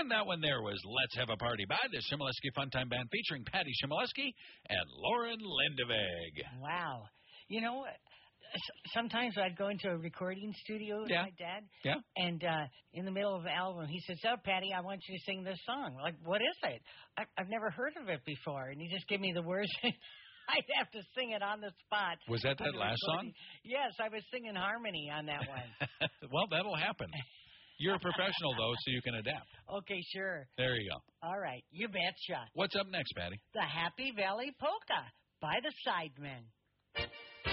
And that one there was Let's Have a Party by the Shimoleski Funtime Band featuring Patty Shimoleski and Lauren Lindevig. Wow. You know, sometimes I'd go into a recording studio with my dad. Yeah. And in the middle of the album, he says, "Oh, Patty, I want you to sing this song." Like, what is it? I've never heard of it before. And he just give me the words. I'd have to sing it on the spot. Was that last song? Yes, I was singing harmony on that one. Well, that'll happen. You're a professional, though, so you can adapt. Okay, sure. There you go. All right, you betcha. What's up next, Patty? The Happy Valley Polka by the Sidemen.